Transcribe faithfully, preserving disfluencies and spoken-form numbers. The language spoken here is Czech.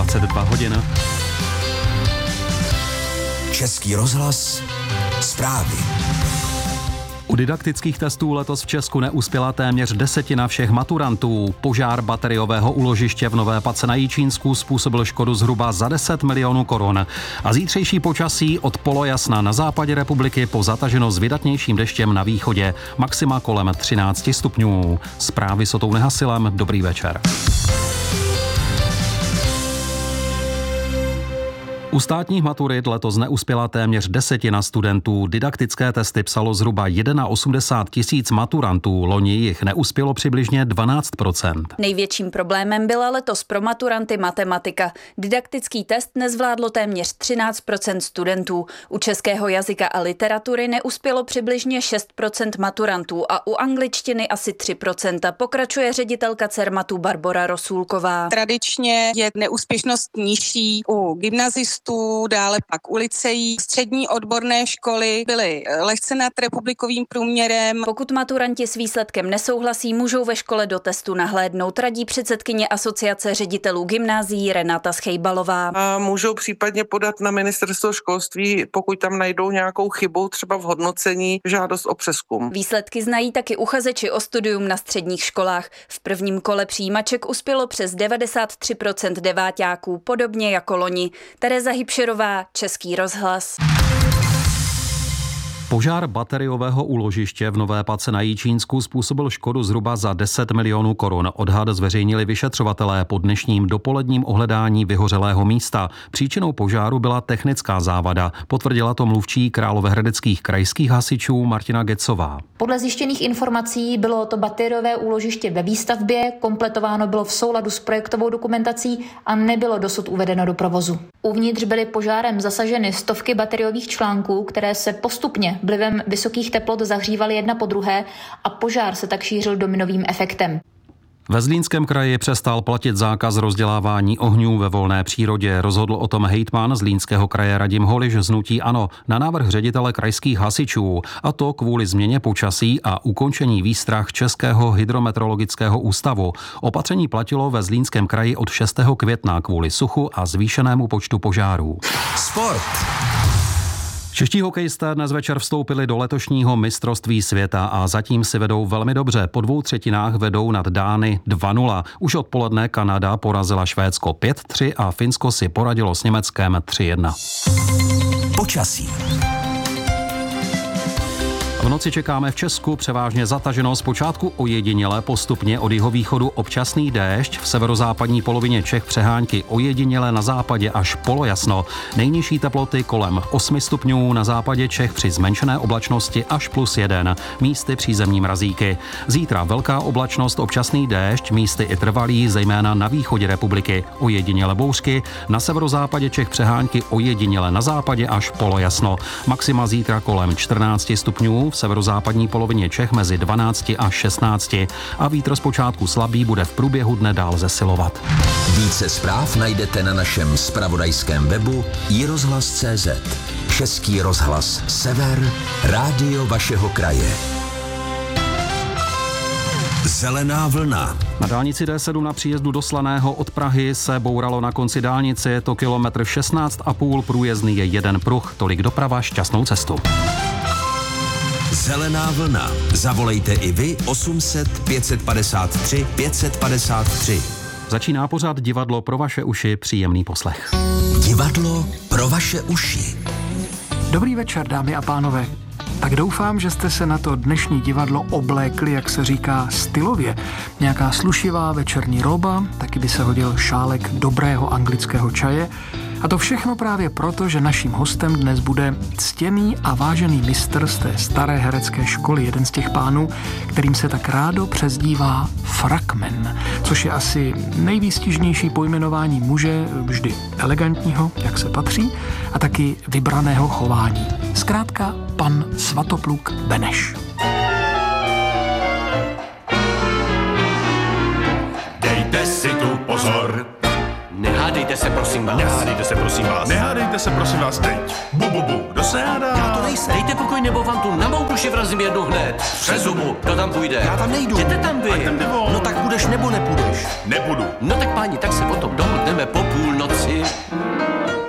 dvacet dva hodin. Český rozhlas, zprávy. U didaktických testů letos v Česku neuspěla téměř desetina všech maturantů. Požár bateriového úložiště v Nové Pace na Jičínsku způsobil škodu zhruba za deset milionů korun. A zítřejší počasí od polojasna na západě republiky po zataženo s vydatnějším deštěm na východě. Maxima kolem třináct stupňů. Zprávy s Otou Nehasilem. Dobrý večer. U státních maturit letos neuspěla téměř desetina studentů. Didaktické testy psalo zhruba osmdesát jedna tisíc maturantů. Loni jich neuspělo přibližně dvanáct procent. Největším problémem byla letos pro maturanty matematika. Didaktický test nezvládlo téměř třináct procent studentů. U českého jazyka a literatury neuspělo přibližně šest procent maturantů a u angličtiny asi tři procenta. Pokračuje ředitelka Cermatu Barbora Rosůlková. Tradičně je neúspěšnost nižší u gymnazistů, dále pak u lyceí. Střední odborné školy byly lehce nad republikovým průměrem. Pokud maturanti s výsledkem nesouhlasí, můžou ve škole do testu nahlédnout, radí předsedkyně Asociace ředitelů gymnázií Renata Schejbalová. A můžou případně podat na ministerstvo školství, pokud tam najdou nějakou chybu, třeba v hodnocení, žádost o přezkum. Výsledky znají taky uchazeči o studium na středních školách. V prvním kole přijímaček uspělo přes devadesát tři procent deváťáků, podobně jako loni. Tereza Hybšerová, Český rozhlas. Požár bateriového úložiště v Nové Pace na Jičínsku způsobil škodu zhruba za deset milionů korun. Odhad zveřejnili vyšetřovatelé po dnešním dopoledním ohledání vyhořelého místa. Příčinou požáru byla technická závada. Potvrdila to mluvčí královéhradeckých krajských hasičů Martina Gecová. Podle zjištěných informací bylo to bateriové úložiště ve výstavbě, kompletováno bylo v souladu s projektovou dokumentací a nebylo dosud uvedeno do provozu. Uvnitř byly požárem zasaženy stovky bateriových článků, které se postupně vlivem vysokých teplot zahřívaly jedna po druhé a požár se tak šířil dominovým efektem. Ve Zlínském kraji přestal platit zákaz rozdělávání ohňů ve volné přírodě. Rozhodl o tom hejtman Zlínského kraje Radim Holiš z hnutí ANO na návrh ředitele krajských hasičů, a to kvůli změně počasí a ukončení výstrah Českého hydrometeorologického ústavu. Opatření platilo ve Zlínském kraji od šestého května kvůli suchu a zvýšenému počtu požárů. Sport. Čeští hokejisté dnes večer vstoupili do letošního mistrovství světa a zatím si vedou velmi dobře. Po dvou třetinách vedou nad Dány dva nula. Už odpoledne Kanada porazila Švédsko pět tři a Finsko si poradilo s Německem tři jedna. Počasí. V noci čekáme v Česku převážně zataženo, zpočátku ojediněle, postupně od jihovýchodu občasný déšť, v severozápadní polovině Čech přehánky ojediněle, na západě až polojasno. Nejnižší teploty kolem osmi stupňů, na západě Čech při zmenšené oblačnosti až plus jeden, místy přízemní mrazíky. Zítra velká oblačnost, občasný déšť, místy i trvalý, zejména na východě republiky. Ojediněle bouřky, na severozápadě Čech přehánky ojediněle, na západě až polojasno. Maxima zítra kolem čtrnáct stupňů, v severozápadní polovině Čech mezi dvanácti a šestnácti a vítr zpočátku slabý, bude v průběhu dne dál zesilovat. Více zpráv najdete na našem zpravodajském webu i rozhlas tečka cé zet. Český rozhlas Sever, rádio vašeho kraje. Zelená vlna. Na dálnici D sedm na příjezdu do Slaného od Prahy se bouralo na konci dálnice, je to kilometr šestnáct a půl, průjezdný je jeden pruh, tolik doprava, šťastnou cestu. Zelená vlna. Zavolejte i vy osm set pět set padesát tři pět set padesát tři. Začíná pořad Divadlo pro vaše uši, příjemný poslech. Divadlo pro vaše uši. Dobrý večer, dámy a pánové. Tak doufám, že jste se na to dnešní divadlo oblékli, jak se říká, stylově. Nějaká slušivá večerní roba, taky by se hodil šálek dobrého anglického čaje. A to všechno právě proto, že naším hostem dnes bude ctěný a vážený mistr z té staré herecké školy, jeden z těch pánů, kterým se tak rádo přezdívá frakmen, což je asi nejvýstižnější pojmenování muže, vždy elegantního, jak se patří, a taky vybraného chování. Zkrátka pan Svatopluk Beneš. Dejte si tu pozor. Nehádejte se, prosím vás. Nehádejte se, prosím vás. Nehádejte se, prosím vás, teď. Bu, bu, bu, kdo se hádá? Já to nejsem. Dejte pokoj, nebo vám tu na mou duši vrazím jednu hned. Přes zubu. Kdo tam půjde? Já tam nejdu. Jděte tam vy. Ať tam jde von. No tak budeš nebo nepůjdeš? Nebudu. No tak páni, tak se potom dohodneme po půlnoci. prosím.